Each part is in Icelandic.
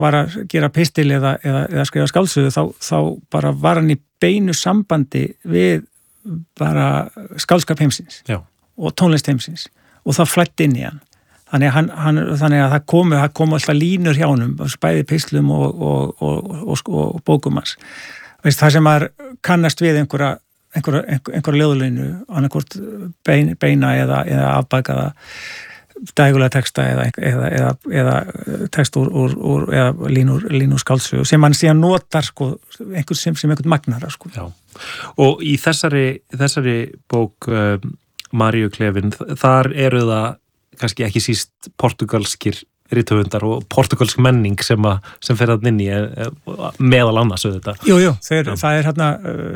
var að gera pistil eða skrifa skáldsögu þá bara var hann í beinu sambandi við bara skáldskap heimsins og tónlist heimsins og það flætti inn í hann. Þannig að það komu alltaf línur hjá honum, bæði pislum og bókum hans. Veist, það sem maður kannast við einhverja ljóðlínu, annarkvort beina eða afbakaða dægulega texta eða text úr eða línu skáldsögu sem hann síðan notar sko, sem einhvern magnara sko. Já. Og í þessari bók Maríu Klefin, þar eru það kannski ekki síst portugalskir rithöfundar og portugalsk menning sem fer að inn í meðal annars auðvitað. Jú, það er hérna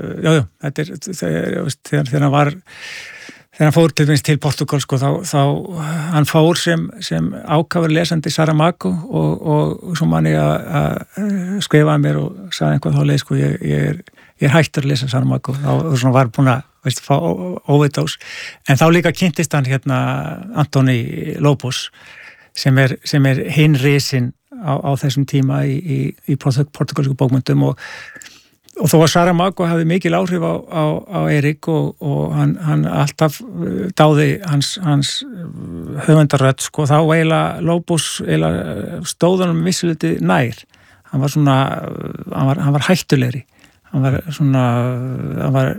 þegar hann fór til minnst til Portugal sko, þá hann fór sem ákafur lesandi Saramago og svo manni að skrifaði mér og sagði eitthvað þá leið sko, ég er hættur að lesa Saramago og svona var búin að fá óvitás, en þá líka kynntist hann hérna Antoni Lopos sem er hinn risinn á þessum tíma í portugalsku bókmenntum og þó að Saramago hafði mikil áhrif á Eirík og hann alltaf dáði hans höfundarrödd sko, þá eiginlega Lopos stóð hann vissuleyti nær. Hann var hættulegri. Hann var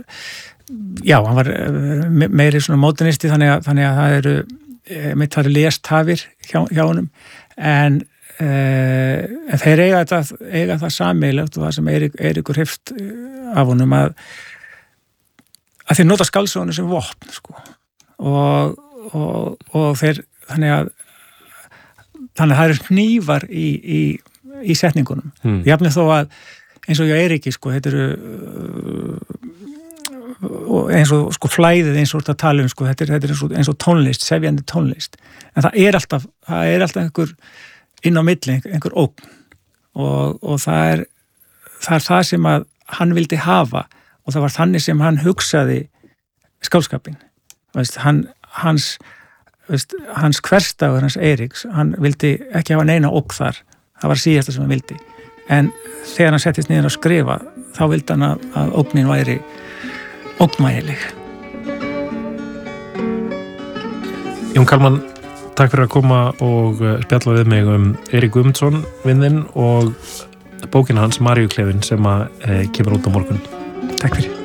meiri svona módernisti þannig að það eru mitt þar lestafir hjá honum en þeir eiga það sameiginlegt og það sem Eiríkur hreifst af honum að þeir nota skáldsöguna sem vopn sko. og þeir þannig að það eru hnífar í setningunum. Jafnvel þó að eins og hjá Eiríki sko, þetta eru eins og sko flæðið eins og að tala sko, þetta er eins og tónlist, sefjandi tónlist en það er alltaf einhver inn á milli, einhver ógn og það er það sem að hann vildi hafa og það var þannig sem hann hugsaði skáldskapinn. Hans hversdagur, hans Eiríks, hann vildi ekki hafa neina ógn þar, það var síðasta sem hann vildi en þegar hann settist niður að skrifa þá vildi hann að ógnin væri ógnmægileg. Jón Kalman, takk fyrir að koma og spjalla við mig Eirík Guðmundsson vinn þinn og bókina hans Maríu Klefin sem kemur út á morgun. Takk fyrir.